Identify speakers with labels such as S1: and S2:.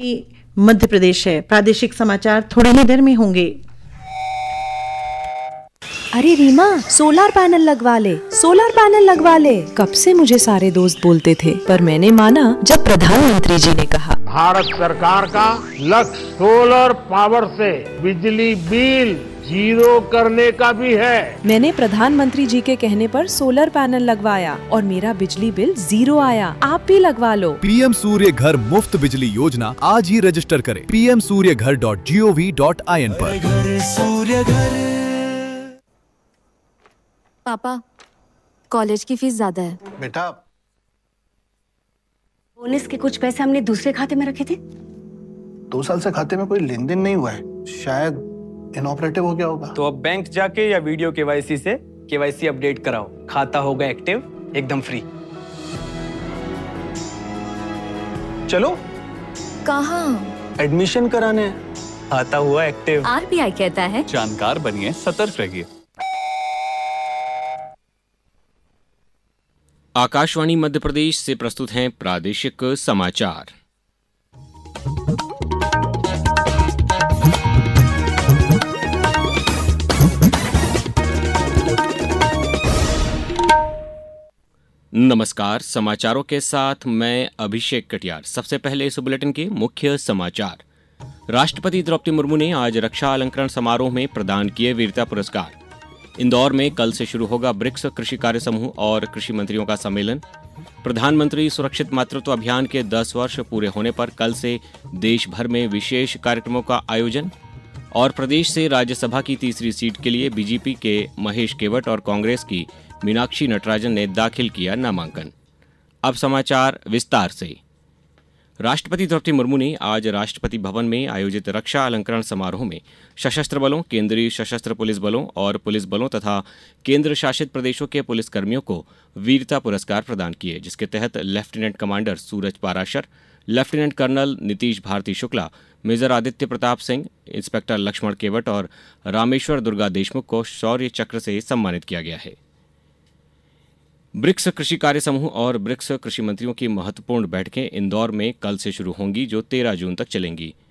S1: मध्य प्रदेश है। प्रादेशिक समाचार थोड़ी ही देर में होंगे।
S2: अरे रीमा, सोलर पैनल लगवा ले, सोलर पैनल लगवा ले। कब से मुझे सारे दोस्त बोलते थे, पर मैंने माना जब प्रधानमंत्री जी ने कहा।
S3: भारत सरकार का लक्ष्य सोलर पावर से बिजली बिल जीरो करने का भी है।
S2: मैंने प्रधानमंत्री जी के कहने पर सोलर पैनल लगवाया और मेरा बिजली बिल 0 आया। आप भी लगवा लो।
S4: पीएम सूर्य घर मुफ्त बिजली योजना आज ही रजिस्टर करें pmsuryaghar.gov.in पर।
S5: पापा, कॉलेज की फीस ज्यादा है।
S6: बेटा,
S5: बोनस के कुछ पैसे हमने दूसरे खाते में रखे थे।
S6: 2 साल से खाते में कोई लेन देन नहीं हुआ है, शायद इनऑपरेटिव हो गया होगा।
S7: तो अब बैंक जाके या वीडियो केवाईसी से केवाईसी अपडेट कराओ, खाता होगा एक्टिव, एकदम फ्री। चलो।
S5: कहाँ?
S7: एडमिशन कराने। खाता हुआ एक्टिव।
S5: आरबीआई कहता है
S8: जानकार बनिए, सतर्क रहिए।
S9: आकाशवाणी मध्य प्रदेश से प्रस्तुत हैं प्रादेशिक समाचार। नमस्कार, समाचारों के साथ मैं अभिषेक कटियार। सबसे पहले इस बुलेटिन के मुख्य समाचार। राष्ट्रपति द्रौपदी मुर्मू ने आज रक्षा अलंकरण समारोह में प्रदान किए वीरता पुरस्कार। इंदौर में कल से शुरू होगा ब्रिक्स कृषि कार्य समूह और कृषि मंत्रियों का सम्मेलन। प्रधानमंत्री सुरक्षित मातृत्व अभियान के 10 वर्ष पूरे होने पर कल से देश भर में विशेष कार्यक्रमों का आयोजन। और प्रदेश से राज्यसभा की तीसरी सीट के लिए बीजेपी के महेश केवट और कांग्रेस की मीनाक्षी नटराजन ने दाखिल किया नामांकन। अब समाचार विस्तार से। राष्ट्रपति द्रौपदी मुर्मू ने आज राष्ट्रपति भवन में आयोजित रक्षा अलंकरण समारोह में सशस्त्र बलों, केंद्रीय सशस्त्र पुलिस बलों और पुलिस बलों तथा केंद्र शासित प्रदेशों के पुलिसकर्मियों को वीरता पुरस्कार प्रदान किए, जिसके तहत लेफ्टिनेंट कमांडर सूरज Parashar, lieutenant colonel Nitish Bharti Shukla, major Aditya Pratap Singh, inspector Lakshman केवट और रामेश्वर दुर्गा देशमुख को शौर्य चक्र से सम्मानित किया गया है। ब्रिक्स कृषि कार्य समूह और ब्रिक्स कृषि मंत्रियों की महत्वपूर्ण बैठकें इंदौर में कल से शुरू होंगी, जो 13 जून तक चलेंगी।